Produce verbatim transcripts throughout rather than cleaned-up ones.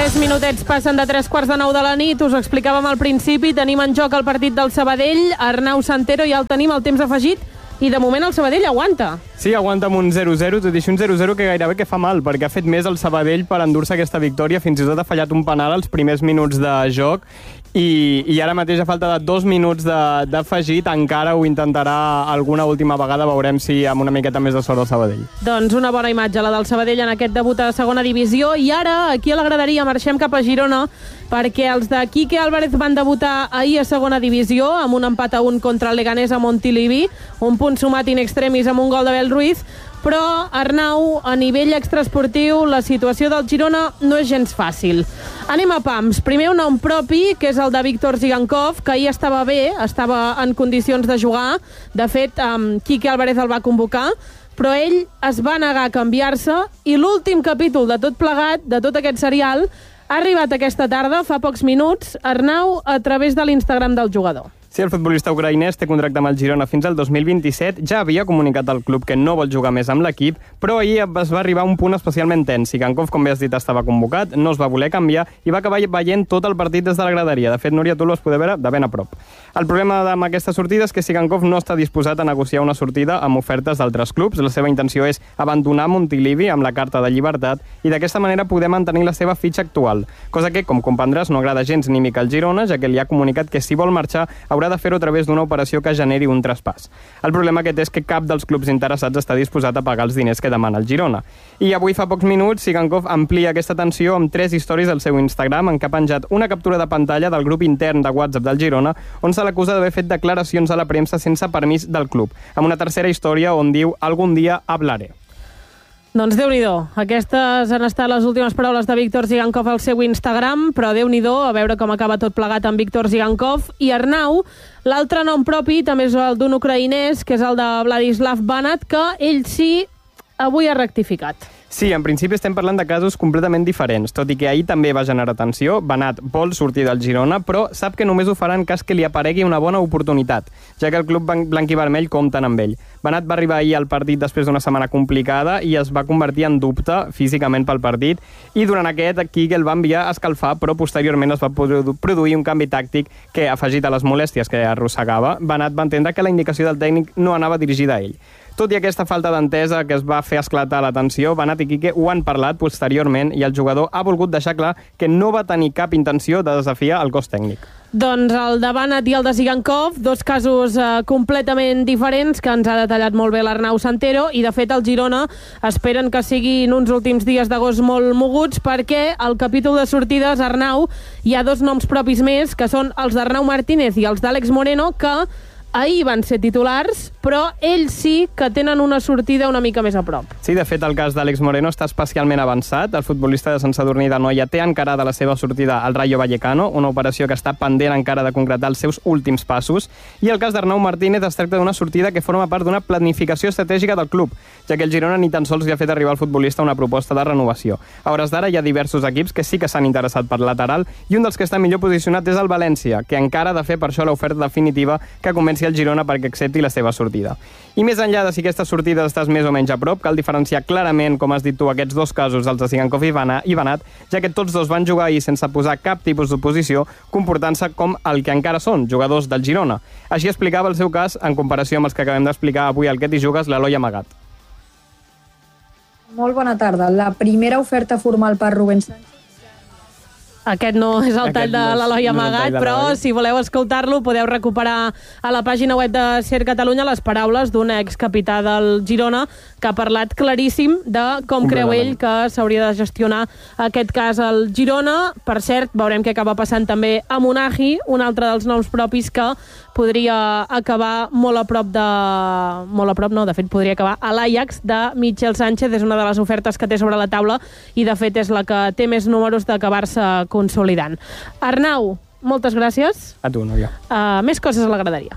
Tres minutets passen de tres quarts de nou de la nit. Us ho explicàvem al principi. Tenim en joc el partit del Sabadell. Arnau Santero, ja el tenim, el temps afegit. I de moment el Sabadell aguanta. Sí, aguanta amb un zero zero, tot i així un zero zero que gairebé que fa mal, perquè ha fet més el Sabadell per endur-se aquesta victòria, fins i tot ha fallat un penal als primers minuts de joc, i, i ara mateix a falta de dos minuts d'afegit encara ho intentarà alguna última vegada, veurem si amb una miqueta més de sort el Sabadell. Doncs una bona imatge, la del Sabadell en aquest debut a segona divisió, i ara aquí a la graderia marxem cap a Girona, perquè els de Quique Álvarez van debutar ahir a segona divisió amb un empat a un contra el Leganés a Montilivi, un punt sumat in extremis amb un gol de Bel Ruiz, però, Arnau, a nivell extraesportiu, la situació del Girona no és gens fàcil. Anem a pams. Primer un nom propi, que és el de Víctor Zigankov, que ahir estava bé, estava en condicions de jugar. De fet, um, Quique Álvarez el va convocar, però ell es va negar a canviar-se, i l'últim capítol de tot plegat, de tot aquest serial, ha arribat aquesta tarda, fa pocs minuts, Arnau, a través de l'Instagram del jugador. Sí, el futbolista ucraïnès té contracte amb el Girona fins al dos mil vint-i-set. Ja havia comunicat al club que no vol jugar més amb l'equip, però ahir es va arribar a un punt especialment tens. Zigankov, com bé has dit, estava convocat, no es va voler canviar i va acabar veient tot el partit des de la graderia. De fet, Núria, tu l'has poder veure de ben a prop. El problema amb aquesta sortida és que Zigankov no està disposat a negociar una sortida amb ofertes d'altres clubs. La seva intenció és abandonar Montilivi amb la carta de llibertat i d'aquesta manera poder mantenir la seva fitxa actual, cosa que, com comprendràs, no agrada gens ni mica al Girona, ja que li ha comunicat que si vol marxar haurà de fer-ho a través d'una operació que generi un traspàs. El problema aquest és que cap dels clubs interessats està disposat a pagar els diners que demana el Girona. I avui, fa pocs minuts, Zigankov amplia aquesta tensió amb tres històries al seu Instagram, en què ha penjat una captura de pantalla del grup intern de WhatsApp del Girona, on se l'acusa d'haver fet declaracions a la premsa sense permís del club, amb una tercera història on diu «Algun dia hablaré». Doncs Déu-n'hi-do. Aquestes han estat les últimes paraules de Víctor Zigankov al seu Instagram, però Déu-n'hi-do, a veure com acaba tot plegat amb Víctor Zigankov. I Arnau, l'altre nom propi també és el d'un ucraïnès, que és el de Vladislav Banat, que ell sí avui ha rectificat. Sí, en principi estem parlant de casos completament diferents, tot i que ahir també va generar atenció. Banat vol sortir del Girona, però sap que només ho farà en cas que li aparegui una bona oportunitat, ja que el club blanc i vermell compten amb ell. Banat va arribar ahir al partit després d'una setmana complicada i es va convertir en dubte físicament pel partit, i durant aquest Quique el va enviar a escalfar, però posteriorment es va produir un canvi tàctic que, afegit a les molèsties que arrossegava, Banat va entendre que la indicació del tècnic no anava dirigida a ell. Tot i aquesta falta d'entesa que es va fer esclatar la tensió, Banat i Quique ho han parlat posteriorment i el jugador ha volgut deixar clar que no va tenir cap intenció de desafiar el cos tècnic. Doncs el de Banat i el de Zigankov, dos casos eh, completament diferents que ens ha detallat molt bé l'Arnau Santero, i de fet el Girona esperen que siguin uns últims dies d'agost molt moguts, perquè al capítol de sortides, Arnau, hi ha dos noms propis més, que són els d'Arnau Martínez i els d'Àlex Moreno, que ahir van ser titulars, però ells sí que tenen una sortida una mica més a prop. Sí, de fet, el cas d'Àlex Moreno està especialment avançat. El futbolista de Sant Sadurní d'Anoia té encarada la seva sortida al Rayo Vallecano, una operació que està pendent encara de concretar els seus últims passos, i el cas d'Arnau Martínez es tracta d'una sortida que forma part d'una planificació estratègica del club, ja que el Girona ni tan sols li ha fet arribar al futbolista una proposta de renovació. A hores d'ara hi ha diversos equips que sí que s'han interessat per lateral, i un dels que està millor posicionat és el València, que encara ha de fer per això l'oferta definitiva que comenci el Girona perquè accepti la seva sortida. I més enllà de si aquestes sortides estàs més o menys a prop, cal diferenciar clarament, com has dit tu, aquests dos casos, els de Zigankov i Banat, ja que tots dos van jugar ahir sense posar cap tipus d'oposició, comportant-se com el que encara són, jugadors del Girona. Així explicava el seu cas en comparació amb els que acabem d'explicar avui al Que t'hi jugues, l'Eloi Amagat. Molt bona tarda. La primera oferta formal per Rubén Sánchez. Aquest no és el tall de l'Eloi Amagat, però si voleu escoltar-lo podeu recuperar a la pàgina web de Ser Catalunya les paraules d'un excapità del Girona que ha parlat claríssim de com creu ell que s'hauria de gestionar aquest cas al Girona. Per cert, veurem què acaba passant també a Monahi, un altre dels noms propis que podria acabar molt a prop de... Molt a prop, no, de fet podria acabar a l'Ajax de Michel Sánchez, és una de les ofertes que té sobre la taula i de fet és la que té més números d'acabar-se consolidant. Arnau, moltes gràcies. A tu, Núria. Uh, més coses a la graderia.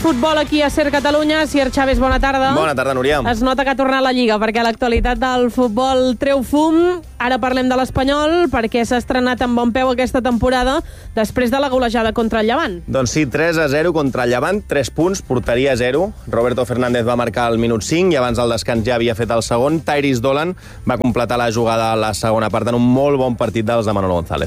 futbol aquí a Ser Catalunya. Sier Chaves, bona tarda. Bona tarda, Núria. Es nota que ha tornat la Lliga, perquè l'actualitat del futbol treu fum. Ara parlem de l'Espanyol, perquè s'ha estrenat amb bon peu aquesta temporada després de la golejada contra el Llevant. Doncs sí, tres a zero contra el Llevant, tres punts, porteria zero. Roberto Fernández va marcar al minut cinc i abans del descans ja havia fet el segon. Tyrese Dolan va completar la jugada a la segona part en un molt bon partit dels de Manolo González.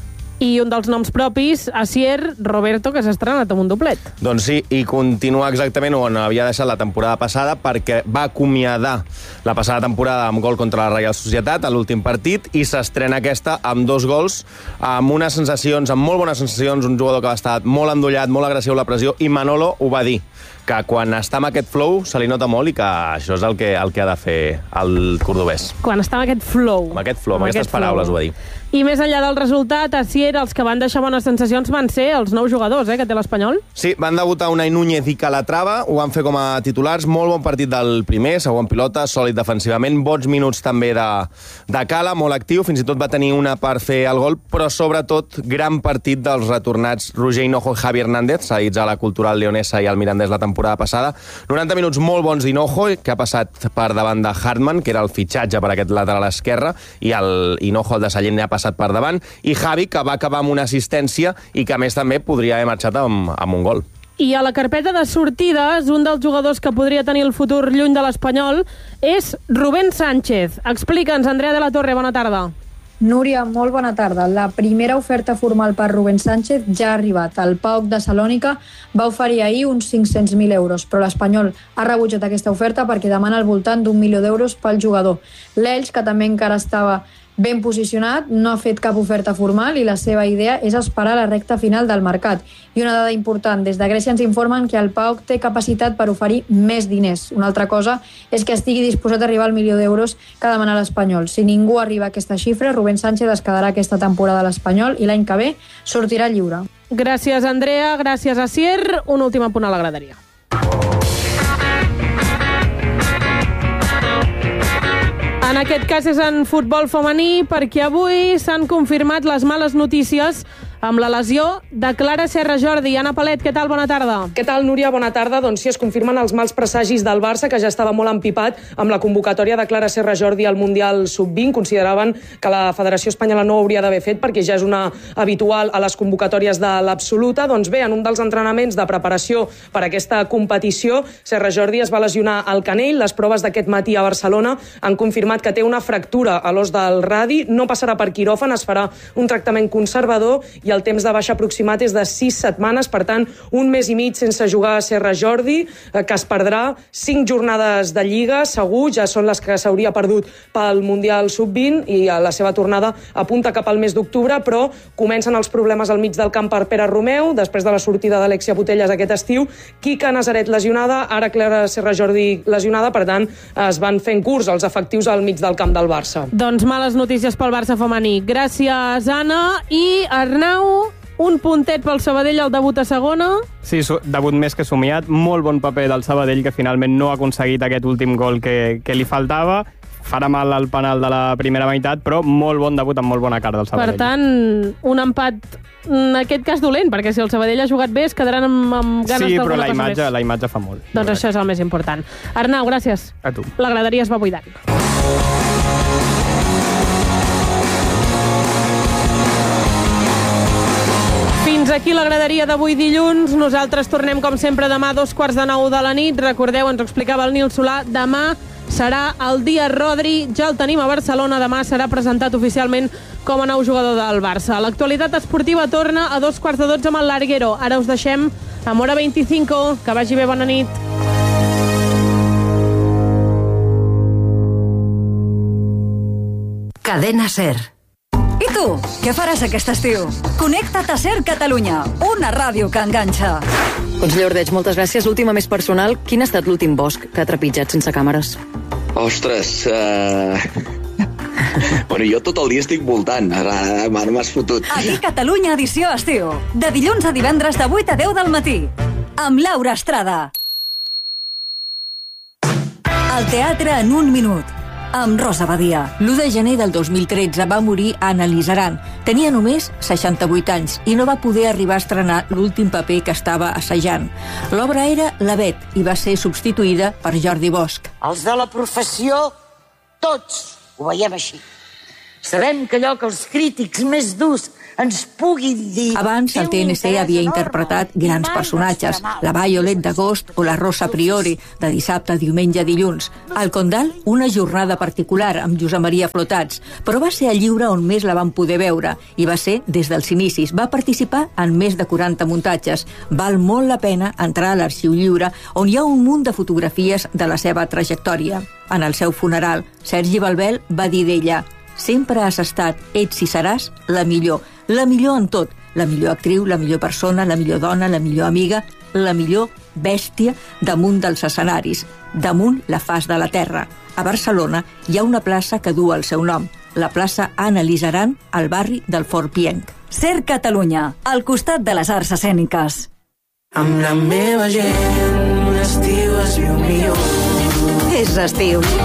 I un dels noms propis, Asier Roberto, que s'ha estrenat amb un doblet. Doncs sí, i continua exactament on havia deixat la temporada passada, perquè va acomiadar la passada temporada amb gol contra la Reial Societat a l'últim partit i s'estrena aquesta amb dos gols, amb unes sensacions, amb molt bones sensacions, un jugador que va estar molt endollat, molt agressiu a la pressió, i Manolo ho va dir, que quan està amb aquest flow se li nota molt i que això és el que, el que ha de fer el cordobès. Quan està amb aquest flow. Amb aquest flow, amb, amb aquestes aquest paraules flow. Ho va dir. I més enllà del resultat, Asier, els que van deixar bones sensacions van ser els nous jugadors eh, que té l'Espanyol. Sí, van debutar Unai Núñez i Calatrava, ho van fer com a titulars, molt bon partit del primer, segon pilota, sòlid defensivament, bons minuts també de, de Cala, molt actiu, fins i tot va tenir una per fer el gol, però sobretot gran partit dels retornats Roger Hinojo i Javi Hernández, cedits a la Cultural Leonesa i al Mirandés la temporada passada. noranta minuts molt bons d'Hinojo, que ha passat per davant de Hartmann, que era el fitxatge per aquest lateral esquerre, i el Hinojo, el de Sallent, ha passat per davant, i Javi, que va acabar amb una assistència i que a més també podria haver marxat amb, amb un gol. I a la carpeta de sortides, un dels jugadors que podria tenir el futur lluny de l'Espanyol és Rubén Sánchez. Explica'ns, Andrea de la Torre, bona tarda. Núria, molt bona tarda. La primera oferta formal per Rubén Sánchez ja ha arribat. El P A O K de Salònica va oferir ahir uns cinc-cents mil euros, però l'Espanyol ha rebutjat aquesta oferta perquè demana al voltant d'un milió d'euros pel jugador. L'Elx, que també encara estava ben posicionat, no ha fet cap oferta formal i la seva idea és esperar la recta final del mercat. I una dada important, des de Grècia ens informen que el P A O K té capacitat per oferir més diners. Una altra cosa és que estigui disposat a arribar al milió d'euros que demana l'Espanyol. Si ningú arriba a aquesta xifra, Rubén Sánchez es quedarà aquesta temporada a l'Espanyol i l'any que ve sortirà lliure. Gràcies, Andrea. Gràcies, Asier. Un últim apunt a la graderia. En aquest cas és en futbol femení, perquè avui s'han confirmat les males notícies amb la lesió de Clara Serra Jordi. Anna Palet, què tal? Bona tarda. Què tal, Núria? Bona tarda. Doncs sí, es confirmen els mals presagis del Barça, que ja estava molt empipat amb la convocatòria de Clara Serra Jordi al Mundial sub vint. Consideraven que la Federació Espanyola no ho hauria d'haver fet perquè ja és una habitual a les convocatòries de l'absoluta. Doncs bé, en un dels entrenaments de preparació per a aquesta competició, Serra Jordi es va lesionar al canell. Les proves d'aquest matí a Barcelona han confirmat que té una fractura a l'os del radi. No passarà per quiròfan, es farà un tractament conservador i el temps de baixa aproximat és de sis setmanes, per tant, un mes i mig sense jugar a Serra Jordi, que es perdrà cinc jornades de Lliga, segur, ja són les que s'hauria perdut pel Mundial sub vint, i la seva tornada apunta cap al mes d'octubre, però comencen els problemes al mig del camp per Pere Romeu, després de la sortida d'Alexia Putellas aquest estiu, Quica Nazaret lesionada, ara Clara Serra Jordi lesionada, per tant, es van fent curts els efectius al mig del camp del Barça. Doncs males notícies pel Barça femení. Gràcies, Anna. I Arnau, un puntet pel Sabadell al debut a segona. Sí, debut més que somiat. Molt bon paper del Sabadell, que finalment no ha aconseguit aquest últim gol que, que li faltava. Farà mal al penal de la primera meitat, però molt bon debut amb molt bona cara del Sabadell. Per tant, un empat, en aquest cas dolent, perquè si el Sabadell ha jugat bé es quedaran amb, amb ganes sí, d'alguna cosa més. Sí, però la imatge, la imatge fa molt. Doncs això és el més important. Arnau, gràcies. A tu. La graderia es va buidant. Fins aquí la graderia d'avui dilluns. Nosaltres tornem, com sempre, demà a dos quarts de nou de la nit. Recordeu, ens ho explicava el Nil Solà, demà serà el dia Rodri, ja el tenim a Barcelona, demà serà presentat oficialment com a nou jugador del Barça. L'actualitat esportiva torna a dos quarts de dotze amb el Larguero. Ara us deixem amb Hora vint-i-cinc. Que vagi bé, bona nit. Cadena Ser. I tu, què faràs aquest estiu? Connecta't a Ser Catalunya, una ràdio que enganxa. Conseller Ordeig, moltes gràcies. L'última més personal, quin ha estat l'últim bosc que ha trepitjat sense càmeres? Ostres, uh... bueno, jo tot el dia estic voltant, ara m'has fotut. Aquí Catalunya edició estiu, de dilluns a divendres de vuit a deu del matí, amb Laura Estrada. El teatre en un minut, amb Rosa Badia. l'u de gener del dos mil tretze va morir Anna Lizaran. Tenia només seixanta-vuit anys i no va poder arribar a estrenar l'últim paper que estava assajant. L'obra era La Bet i va ser substituïda per Jordi Bosch. Els de la professió, tots ho veiem així. Sabem que allò que els crítics més durs ens puguin dir... Abans, el T N C havia interpretat grans personatges, la Violet d'agost o la Rosa Priori, de dissabte, diumenge, dilluns. Al Condal, una jornada particular amb Josep Maria Flotats, però va ser a Lliure on més la van poder veure, i va ser des dels inicis. Va participar en més de quaranta muntatges. Val molt la pena entrar a l'Arxiu Lliure, on hi ha un munt de fotografies de la seva trajectòria. En el seu funeral, Sergi Balbel va dir d'ella: sempre has estat, ets i seràs, la millor. La millor en tot. La millor actriu, la millor persona, la millor dona, la millor amiga, la millor bèstia damunt dels escenaris, damunt la faç de la terra. A Barcelona hi ha una plaça que du el seu nom, la plaça Anna Lizaran, al barri del Fort Pienc. Ser Catalunya, al costat de les arts escèniques. Amb la meva gent, l'estiu es viu millor. És estiu.